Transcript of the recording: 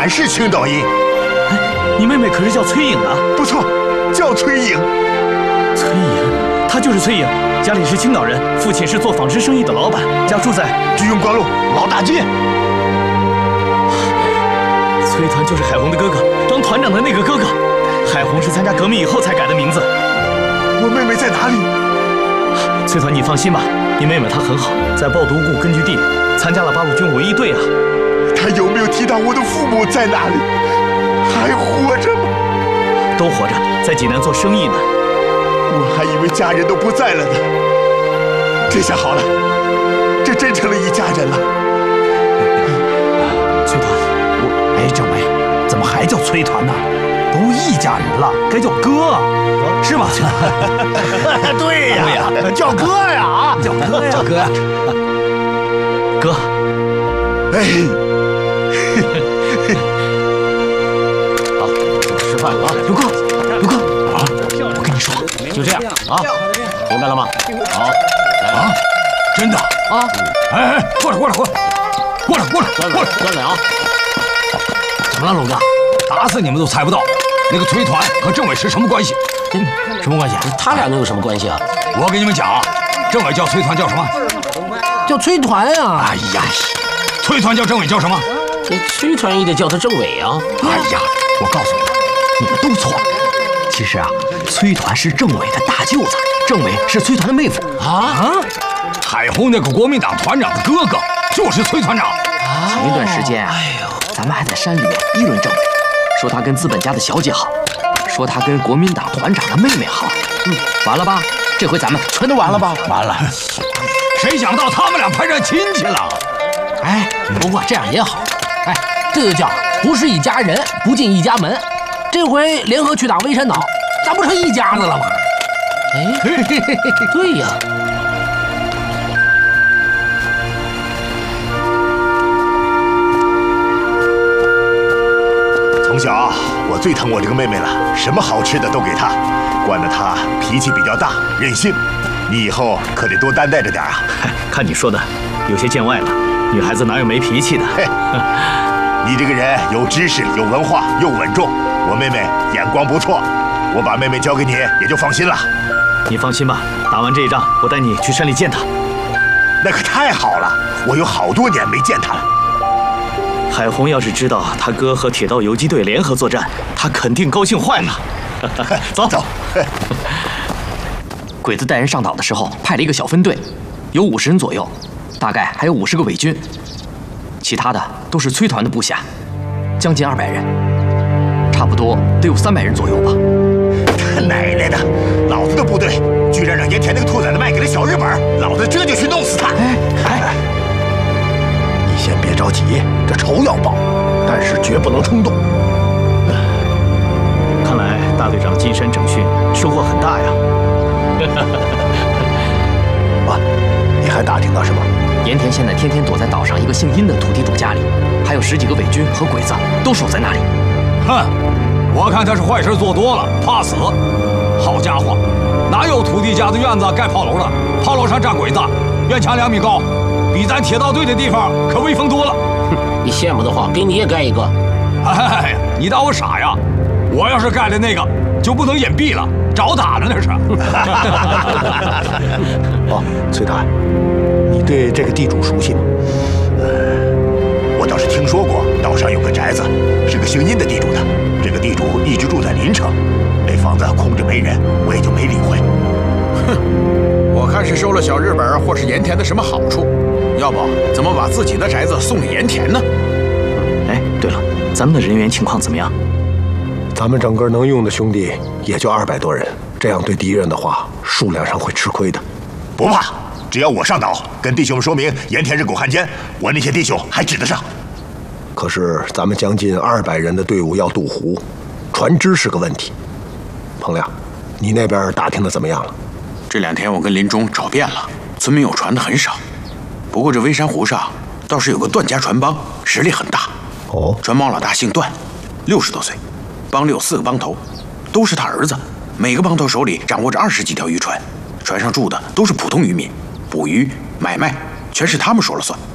俺是青岛人。 哎，你妹妹可是叫崔颖啊？ 不错，叫崔颖。 崔颖，她就是崔颖，家里是青岛人，父亲是做纺织生意的老板，家住在居庸关路老大街。 崔团就是海红的哥哥，当团长的那个哥哥。海红是参加革命以后才改的名字。 我妹妹在哪里？ 崔团，你放心吧，你妹妹她很好，在抱独固根据地参加了八路军文艺队啊。 她有没有提到我的父母在哪里？还活着吗？ 都活着，在济南做生意呢。 我还以为家人都不在了呢。这下好了，这真成了一家人了。 崔团，政委，怎么还叫崔团呢？都一家人了，该叫哥，是吧？ 对呀，叫哥呀啊， 叫哥呀，叫哥呀， 哥。 哎， 好，吃饭了啊，刘哥啊，我跟你说，就这样啊，明白了吗？好，啊，真的啊，哎，过来，端来啊！怎么了，龙哥？打死你们都猜不到，那个崔团和政委是什么关系？什么关系？ 他俩能有什么关系啊？ 我给你们讲，政委叫崔团叫什么？ 叫崔团啊！ 哎呀，崔团叫政委叫什么？ 这崔团也得叫他政委啊！ 哎呀，我告诉你们，你们都错了。其实啊，崔团是政委的大舅子，政委是崔团的妹夫啊。海红那个国民党团长的哥哥就是崔团长。 前一段时间啊，咱们还在山里面议论政委，说他跟资本家的小姐好，说他跟国民党团长的妹妹好。完了吧？这回咱们全都完了吧？ 完了，谁想到他们俩攀上亲戚了？ 哎，不过这样也好，哎，这就叫不是一家人，不进一家门。这回联合去打微山岛，咱不成一家子了吗？哎，对呀。 从小我最疼我这个妹妹了，什么好吃的都给她，惯得她脾气比较大，任性。你以后可得多担待着点啊！ 看你说的，有些见外了。女孩子哪有没脾气的？ 嘿，你这个人有知识、有文化，又稳重。我妹妹眼光不错，我把妹妹交给你也就放心了。 你放心吧，打完这一仗，我带你去山里见她。 那可太好了，我有好多年没见她了。 海红要是知道他哥和铁道游击队联合作战，他肯定高兴坏了。走走。 鬼子带人上岛的时候，派了一个小分队，有50人左右，大概还有50个伪军，其他的都是崔团的部下，将近200人，差不多得有300人左右吧。 他奶奶的，老子的部队居然让盐田那个兔崽子卖给了小日本，老子这就去弄死他！ 哎，你先别着急，这仇要报，但是绝不能冲动。 看来大队长进山整训收获很大呀。 啊，你还打听到什么？ 盐田现在天天躲在岛上一个姓殷的土地主家里，还有10几个伪军和鬼子都守在那里。 哼，我看他是坏事做多了，怕死。好家伙，哪有土地家的院子盖炮楼的？炮楼上站鬼子，院墙2米高，比咱铁道队的地方可威风多了。 哼，你羡慕的话，给你也盖一个。 哎，你当我傻呀？我要是盖了那个，就不能隐蔽了，找打了那是。哦，崔团，你对这个地主熟悉吗？ 我倒是听说过，岛上有个宅子，是个姓殷的地主的。这个地主一直住在临城，那房子空着没人，我也就没理会。 哼，我看是收了小日本或是盐田的什么好处，要不怎么把自己的宅子送给盐田呢？ 哎，对了，咱们的人员情况怎么样？ 咱们整个能用的兄弟也就200多人，这样对敌人的话，数量上会吃亏的。 不怕，只要我上岛跟弟兄们说明盐田是狗汉奸，我那些弟兄还指得上。 可是咱们将近200人的队伍要渡湖，船只是个问题。彭亮，你那边打听的怎么样了？ 这2天我跟林中找遍了，村民有船的很少。不过这微山湖上倒是有个段家船帮，实力很大。 哦， 船帮老大姓段，60多岁，帮里有4个帮头，都是他儿子。每个帮头手里掌握着20几条渔船，船上住的都是普通渔民，捕鱼、买卖全是他们说了算。